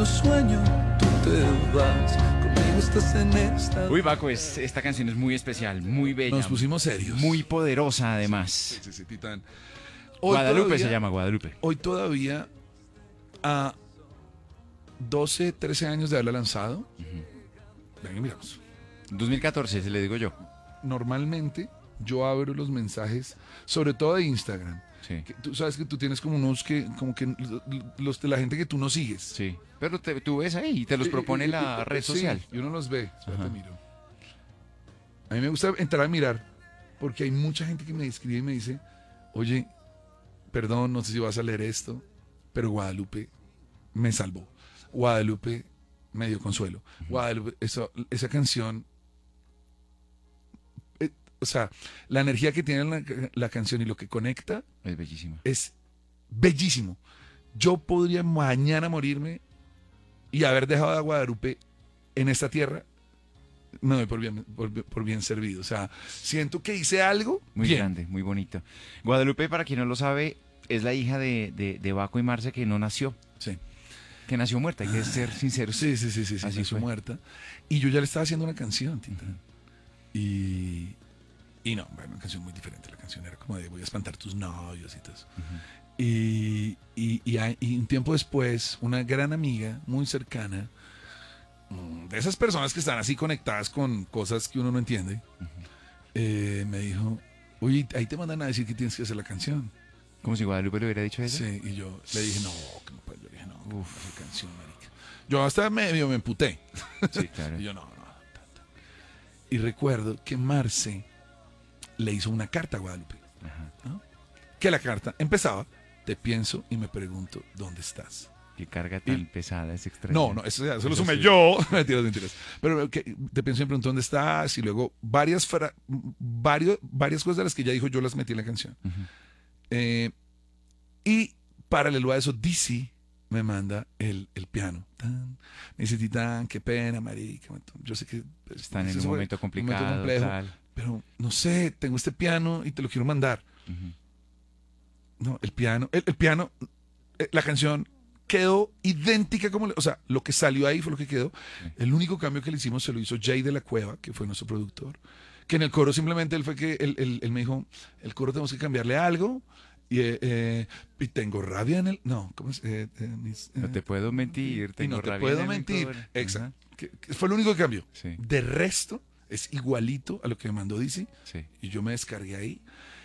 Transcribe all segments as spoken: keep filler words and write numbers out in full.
sueño, tú te vas. Conmigo estás en esta. Uy, Baco, es, esta canción es muy especial, muy bella. Nos pusimos serios. Muy poderosa, además. Sí, sí, sí, Titán. Hoy Guadalupe todavía, se llama Guadalupe. Hoy todavía, a doce, trece años de haberla lanzado, uh-huh. Ven y miramos. dos mil catorce, se le digo yo. Normalmente, yo abro los mensajes, sobre todo de Instagram. Sí. Que tú sabes que tú tienes como unos que, como que los de la gente que tú no sigues. Sí. Pero te, tú ves ahí y te los propone eh, eh, la red sí, social. Y uno los ve. Espérate, miro. A mí me gusta entrar a mirar, porque hay mucha gente que me escribe y me dice, oye, perdón, no sé si vas a leer esto, pero Guadalupe me salvó. Guadalupe me dio consuelo. Uh-huh. Guadalupe, eso, esa canción, eh, o sea, la energía que tiene la, la canción y lo que conecta es bellísima. Es bellísimo. Yo podría mañana morirme y haber dejado a Guadalupe en esta tierra. Me doy por bien, por, por bien servido. O sea, siento que hice algo muy bien. grande, muy bonito. Guadalupe, para quien no lo sabe, es la hija de, de, de Baco y Marce que no nació. Sí. Que nació muerta, hay que ser sinceros. Sí, sí, sí, sí, sí, así nació fue. muerta. Y yo ya le estaba haciendo una canción, Tintán. Uh-huh. Y, y no, bueno, una canción muy diferente. La canción era como de voy a espantar tus novios y todo eso. Uh-huh. Y, y, y, y un tiempo después, una gran amiga, muy cercana, de esas personas que están así conectadas con cosas que uno no entiende, uh-huh. eh, me dijo, oye, ahí te mandan a decir que tienes que hacer la canción. Como si Guadalupe le hubiera dicho eso. Sí, y yo le dije, no, que no puedo. Le dije, no, uf, la canción, marica. Yo hasta medio me emputé. Sí, claro. Y yo, no, no. Y recuerdo que Marce le hizo una carta a Guadalupe. Uh-huh. ¿No? Que la carta empezaba, te pienso y me pregunto, ¿dónde estás? Qué carga tan y, pesada, es extraño. No, no, eso, eso lo sumé sí. yo. Mentiras, mentiras. Pero que, te pienso y me pregunto, ¿dónde estás? Y luego varias, fra- varios, varias cosas de las que ella dijo, yo las metí en la canción. Uh-huh. Eh, y paralelo a eso, Dizzy me manda el, el piano. Tan, me dice, Titán, qué pena, marica. Yo sé que están en un momento complicado, un momento complejo, tal. Pero no sé, tengo este piano y te lo quiero mandar. Uh-huh. No, el piano, el, el piano, la canción quedó idéntica como, o sea, lo que salió ahí fue lo que quedó. Sí. El único cambio que le hicimos se lo hizo Jay de la Cueva, que fue nuestro productor, que en el coro simplemente él fue que, él, él, él me dijo, el coro tenemos que cambiarle algo, y, eh, y tengo rabia en el, no, ¿cómo es? Eh, eh, mis, eh, no te puedo mentir, tengo y no te rabia puedo en mentir, el exacto, uh-huh. que, que fue el único que cambió. Sí. De resto, es igualito a lo que me mandó Dizzy, sí. Y yo me descargué ahí.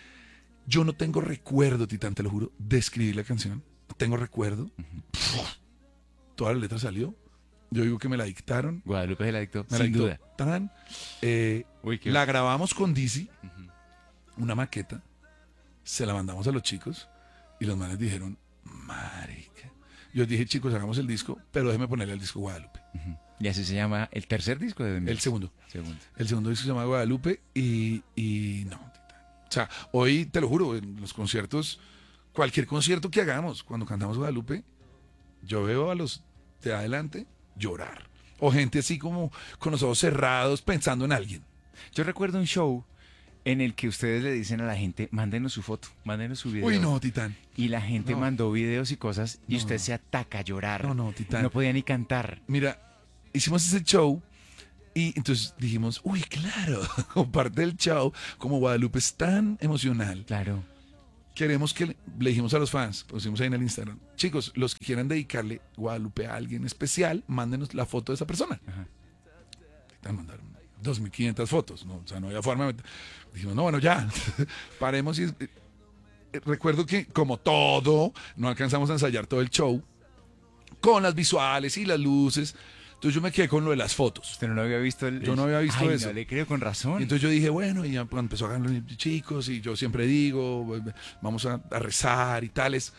Yo no tengo recuerdo, Titán, te lo juro, de escribir la canción. No tengo recuerdo. Uh-huh. Toda la letra salió. Yo digo que me la dictaron. Guadalupe se la dictó, me sin la dictó. duda. Tan, eh, Uy, qué... La grabamos con Dizzy, uh-huh. Una maqueta. Se la mandamos a los chicos y los manes dijeron, marica. Yo dije, chicos, hagamos el disco, pero déjeme ponerle al disco Guadalupe. Uh-huh. Y así se llama el tercer disco de El segundo. segundo. El segundo disco se llama Guadalupe y, y no. O sea, hoy te lo juro, en los conciertos, cualquier concierto que hagamos, cuando cantamos Guadalupe, yo veo a los de adelante llorar. O gente así como con los ojos cerrados pensando en alguien. Yo recuerdo un show en el que ustedes le dicen a la gente, mándenos su foto, mándenos su video. Uy, no, Titán. Y la gente no. mandó videos y cosas y no, usted no. se ataca a llorar. No, no, Titán. No podía ni cantar. Mira, hicimos ese show y entonces dijimos, uy, claro, como parte del show, como Guadalupe es tan emocional. Claro. Queremos que le, le dijimos a los fans, pusimos ahí en el Instagram, chicos, los que quieran dedicarle Guadalupe a alguien especial, mándenos la foto de esa persona. Ajá. Te mandaron dos mil quinientas fotos, ¿no? O sea, no había forma. Dijimos, no, bueno, ya, paremos. Y, eh, recuerdo que, como todo, no alcanzamos a ensayar todo el show, con las visuales y las luces. Entonces yo me quedé con lo de las fotos. Usted no lo había visto. El... Yo no había visto Ay, eso. No le creo, con razón. Y entonces yo dije, bueno, y ya pues, empezó a ganar los chicos, y yo siempre digo, vamos a, a rezar y tales.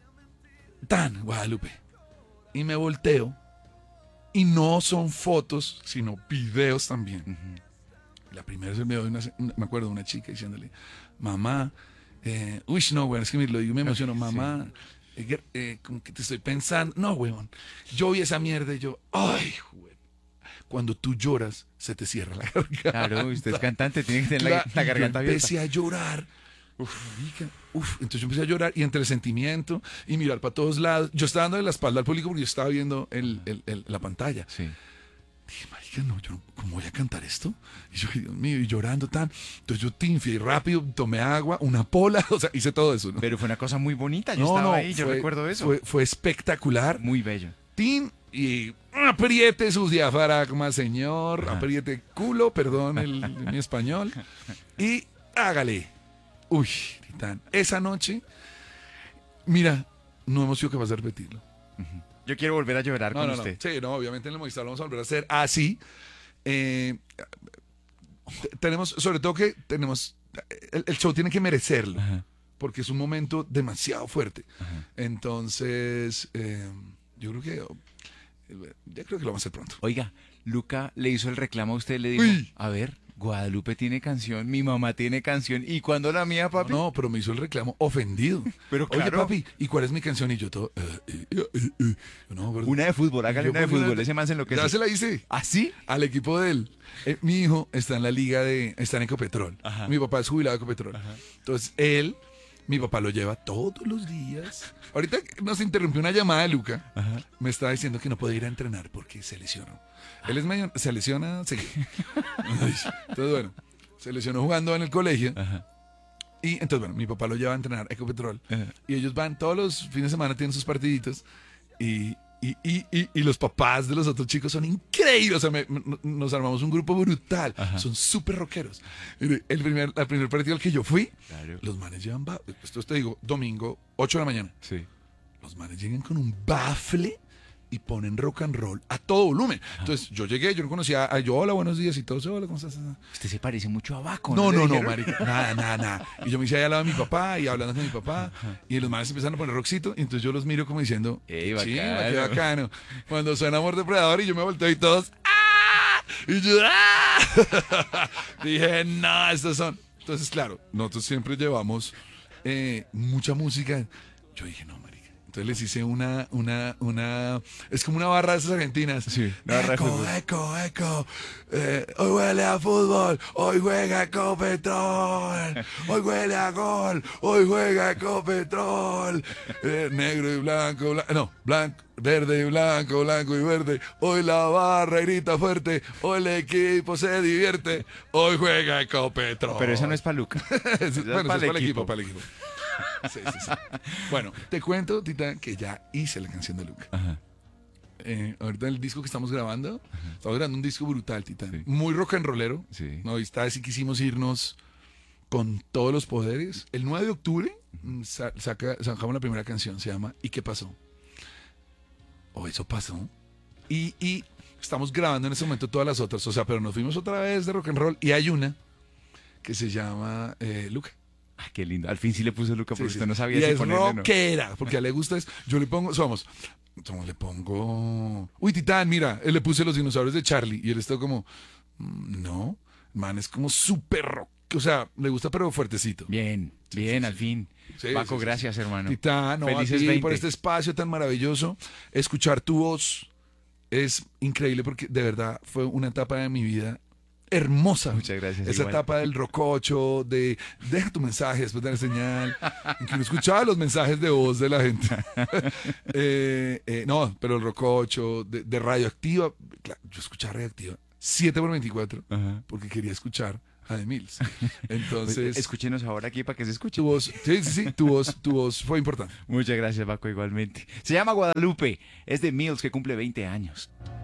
Tan, Guadalupe. Y me volteo, y no son fotos, sino videos también. Uh-huh. La primera es el video de una, me acuerdo de una chica diciéndole, mamá, eh, uy, no, bueno, es que me lo digo, me emociono, mamá. Sí. Eh, eh, como que te estoy pensando, no, huevón, yo vi esa mierda y yo, ay, huevón, cuando tú lloras se te cierra la garganta. Claro, usted es cantante, tiene que tener la, la, la garganta abierta. Empecé a llorar Marica, uf, entonces yo empecé a llorar y entre el sentimiento y mirar para todos lados, yo estaba dando la espalda al público porque yo estaba viendo el, el, el, la pantalla. Sí. Dije, marica, no, yo no, ¿cómo voy a cantar esto? Y yo, Dios mío, y llorando tan. Entonces yo tinfié rápido, tomé agua, una pola, o sea, hice todo eso, ¿no? Pero fue una cosa muy bonita, yo no, estaba no, ahí, yo fue- recuerdo eso. Fue, fue espectacular. Muy bello. Tin y apriete sus diafragmas, señor. Ajá. Apriete culo, perdón el, mi español. Y hágale. Uy, titán. Esa noche, mira, no hemos sido capaces de repetirlo. Yo quiero volver a llorar No, con no, no. usted. Sí, no, obviamente en el Movistar lo vamos a volver a hacer así. Eh, t- tenemos, sobre todo que tenemos, el, el show tiene que merecerlo, Ajá. porque es un momento demasiado fuerte. Ajá. Entonces, eh, yo creo que, eh, ya creo que lo vamos a hacer pronto. Oiga, Luca le hizo el reclamo a usted, le dijo, Uy. a ver, Guadalupe tiene canción, mi mamá tiene canción, ¿y cuándo la mía, papi? No, no, pero me hizo el reclamo ofendido. Pero Oye, claro. papi, ¿y cuál es mi canción? Y yo todo, eh, eh, eh, eh, eh. Yo, no, perdón. Una de fútbol, hágale Yo una de pongo fútbol, una- ese man se enloquece. Ya se la hice. ¿Ah, sí? Al equipo de él. Eh, mi hijo está en la liga de, está en Ecopetrol. Ajá. Mi papá es jubilado de Ecopetrol. Ajá. Entonces, él, mi papá lo lleva todos los días. Ahorita nos interrumpió una llamada de Luca. Ajá. Me estaba diciendo que no puede ir a entrenar porque se lesionó. Él es medio, se lesiona, sí. Entonces, bueno, se lesionó jugando en el colegio. Ajá. Y entonces, bueno, mi papá lo lleva a entrenar a Ecopetrol. Ajá. Y ellos van todos los fines de semana, tienen sus partiditos. Y, y, y, y, y los papás de los otros chicos son increíbles. O sea, me- me- nos armamos un grupo brutal. Ajá. Son súper rockeros. Mire, El primer, el primer partido al que yo fui, Claro. los manes llevan... ba- Esto te digo, domingo, ocho de la mañana. Sí. Los manes llegan con un bafle y ponen rock and roll a todo volumen. Entonces, yo llegué, yo no conocía a yo, hola, buenos días y todo. Hola, ¿cómo estás? Usted se parece mucho a Baco, No, ¿Le no, no, dijeron? marica, nada, nada, nada. Y yo me hice ahí al lado de mi papá y hablando con mi papá. Y los manes empezaron a poner rockcito. Y entonces yo los miro como diciendo, Ey, "Qué chimba, bacano". qué bacano. Cuando suena Amor Depredador y yo me volteo y todos, ¡ah! Y yo, ¡ah! Dije, no, estos son. Entonces, claro, nosotros siempre llevamos eh, mucha música. Yo dije, no, marica. Entonces les hice una, una, una, es como una barra de esas argentinas. Sí, una barra de eco, fútbol. eco, eco. Eh, hoy huele a fútbol, hoy juega Ecopetrol. Hoy huele a gol, hoy juega Ecopetrol. Eh, negro y blanco, blanco, no, blanco, verde y blanco, blanco y verde. Hoy la barra grita fuerte, hoy el equipo se divierte. Hoy juega Ecopetrol. Pero esa no es para Luca. bueno, eso es para para el el equipo, equipo. para el equipo. Sí, sí, sí. Bueno, te cuento, Tita, que ya hice la canción de Luca. Ajá. Eh, ahorita el disco que estamos grabando, estamos grabando un disco brutal, Tita. Sí. Muy rock and rollero. Sí. No, y esta vez sí quisimos irnos con todos los poderes. El nueve de octubre mm, sa- saca, sacamos la primera canción, se llama ¿Y qué pasó? O eso pasó. Y, y estamos grabando en ese momento todas las otras, o sea, pero nos fuimos otra vez de rock and roll y hay una que se llama eh, Luca. Ah, qué lindo. Al fin sí le puso Luca porque Sí, sí. usted no sabía y si es ponerle o no. rockera, porque a él le gusta es, yo le pongo, vamos, ¿cómo le pongo? Uy, Titán, mira, él le puse los dinosaurios de Charlie y él está como, mm, no, man, es como súper rock, o sea, le gusta pero fuertecito. Bien, bien, al fin. Sí, Baco, sí, sí, gracias, sí. hermano. Titán, no, a Felices ti veinte. por este espacio tan maravilloso, escuchar tu voz es increíble porque de verdad fue una etapa de mi vida hermosa. Muchas gracias, Esa igual. etapa del rococho, de deja tu mensaje después de la señal, en que no escuchaba los mensajes de voz de la gente. Eh, eh, no, pero el rococho, de, de radioactiva, claro, yo escuchaba radioactiva siete por veinticuatro Ajá. porque quería escuchar a The Mills. Pues, Entonces, escúchenos ahora aquí para que se escuche. tu voz, sí, sí, sí, tu voz, tu voz fue importante. Muchas gracias, Baco, igualmente. Se llama Guadalupe. Es de Mills, que cumple veinte años.